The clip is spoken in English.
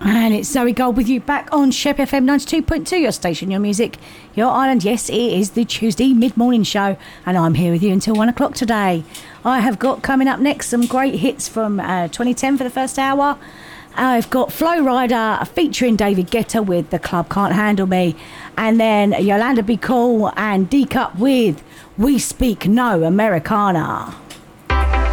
And it's Zoe Gold with you back on Shep FM 92.2, your station, your music, your island. Yes, it is the Tuesday mid-morning show, and I'm here with you until 1 o'clock today. I have got coming up next some great hits from 2010 for the first hour. I've got Flow Rider featuring David Guetta with The Club Can't Handle Me, and then Yolanda Be Cool and D-Cup with We Speak No Americana.